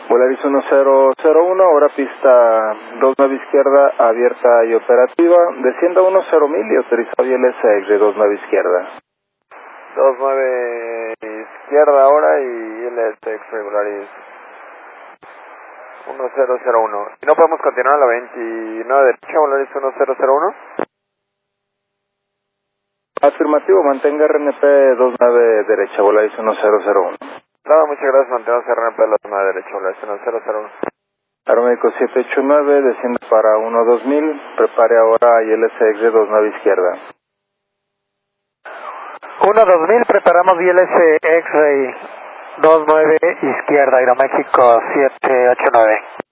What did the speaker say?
Volaris 1001, ahora pista 29 izquierda, abierta y operativa. Descienda 10.000 y autorizado ILS de 29 izquierda. 29 izquierda ahora y ILS Volaris 1001. ¿Y no podemos continuar a la 29 derecha, Volaris 1001? Afirmativo, mantenga RNP 29 derecha, Volaris 1001. Nada, muchas gracias, mantenemos RNP a la 29 derecha, Volaris 1001. Aeromédico 789, desciende para 12000, prepare ahora ILS de 29 izquierda. 1-2000, preparamos ILS X-Ray 29 izquierda, Aeroméxico 789.